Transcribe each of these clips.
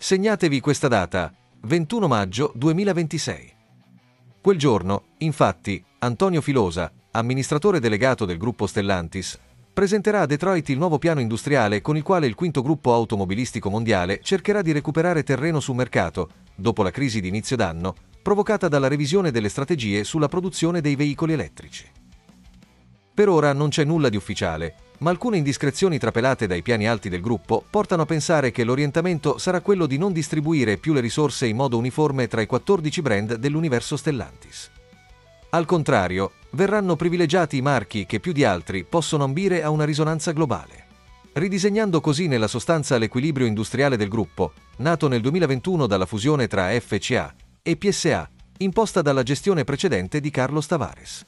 Segnatevi questa data, 21 maggio 2026. Quel giorno, infatti, Antonio Filosa, amministratore delegato del gruppo Stellantis, presenterà a Detroit il nuovo piano industriale con il quale il quinto gruppo automobilistico mondiale cercherà di recuperare terreno sul mercato, dopo la crisi di inizio d'anno, provocata dalla revisione delle strategie sulla produzione dei veicoli elettrici. Per ora non c'è nulla di ufficiale, ma alcune indiscrezioni trapelate dai piani alti del gruppo portano a pensare che l'orientamento sarà quello di non distribuire più le risorse in modo uniforme tra i 14 brand dell'universo Stellantis. Al contrario, verranno privilegiati i marchi che più di altri possono ambire a una risonanza globale. Ridisegnando così nella sostanza l'equilibrio industriale del gruppo, nato nel 2021 dalla fusione tra FCA e PSA, imposta dalla gestione precedente di Carlos Tavares.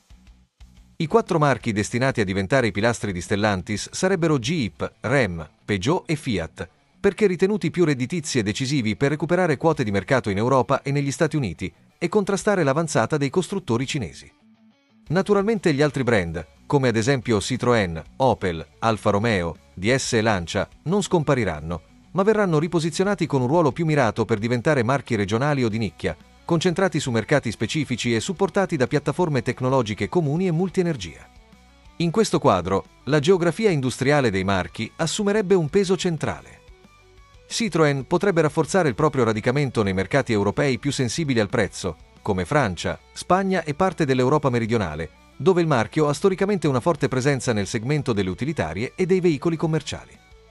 I 4 marchi destinati a diventare i pilastri di Stellantis sarebbero Jeep, Ram, Peugeot e Fiat, perché ritenuti più redditizi e decisivi per recuperare quote di mercato in Europa e negli Stati Uniti e contrastare l'avanzata dei costruttori cinesi. Naturalmente gli altri brand, come ad esempio Citroën, Opel, Alfa Romeo, DS e Lancia, non scompariranno, ma verranno riposizionati con un ruolo più mirato per diventare marchi regionali o di nicchia, concentrati su mercati specifici e supportati da piattaforme tecnologiche comuni e multienergia. In questo quadro, la geografia industriale dei marchi assumerebbe un peso centrale. Citroën potrebbe rafforzare il proprio radicamento nei mercati europei più sensibili al prezzo, come Francia, Spagna e parte dell'Europa meridionale, dove il marchio ha storicamente una forte presenza nel segmento delle utilitarie e dei veicoli commerciali.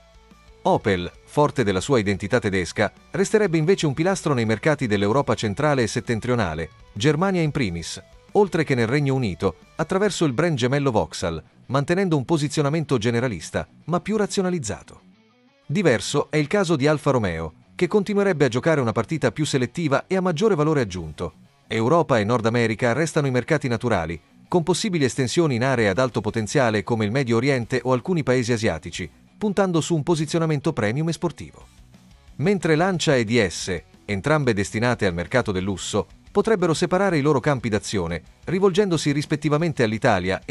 Opel, forte della sua identità tedesca, resterebbe invece un pilastro nei mercati dell'Europa centrale e settentrionale, Germania in primis, oltre che nel Regno Unito, attraverso il brand gemello Vauxhall, mantenendo un posizionamento generalista, ma più razionalizzato. Diverso è il caso di Alfa Romeo, che continuerebbe a giocare una partita più selettiva e a maggiore valore aggiunto. Europa e Nord America restano i mercati naturali, con possibili estensioni in aree ad alto potenziale come il Medio Oriente o alcuni paesi asiatici, puntando su un posizionamento premium e sportivo. Mentre Lancia e DS, entrambe destinate al mercato del lusso, potrebbero separare i loro campi d'azione, rivolgendosi rispettivamente all'Italia e